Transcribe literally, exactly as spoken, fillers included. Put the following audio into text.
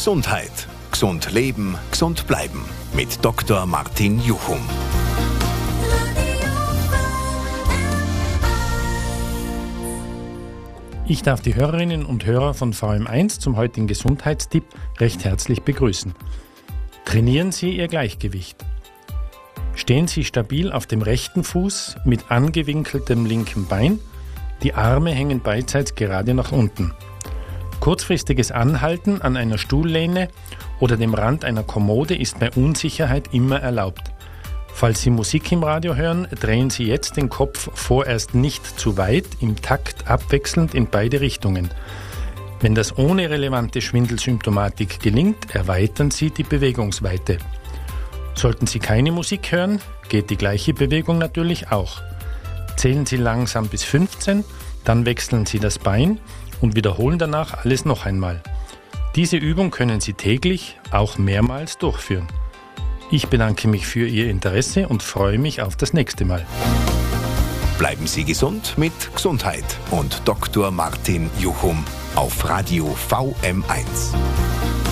Gesundheit. Gesund leben, gesund bleiben. Mit Doktor Martin Juchum. Ich darf die Hörerinnen und Hörer von V M eins zum heutigen Gesundheitstipp recht herzlich begrüßen. Trainieren Sie Ihr Gleichgewicht. Stehen Sie stabil auf dem rechten Fuß mit angewinkeltem linken Bein. Die Arme hängen beidseits gerade nach unten. Kurzfristiges Anhalten an einer Stuhllehne oder dem Rand einer Kommode ist bei Unsicherheit immer erlaubt. Falls Sie Musik im Radio hören, drehen Sie jetzt den Kopf vorerst nicht zu weit, im Takt abwechselnd in beide Richtungen. Wenn das ohne relevante Schwindelsymptomatik gelingt, erweitern Sie die Bewegungsweite. Sollten Sie keine Musik hören, geht die gleiche Bewegung natürlich auch. Zählen Sie langsam bis fünfzehn, dann wechseln Sie das Bein und wiederholen danach alles noch einmal. Diese Übung können Sie täglich, auch mehrmals durchführen. Ich bedanke mich für Ihr Interesse und freue mich auf das nächste Mal. Bleiben Sie gesund mit Gesundheit und Doktor Martin Juchum auf Radio V M eins.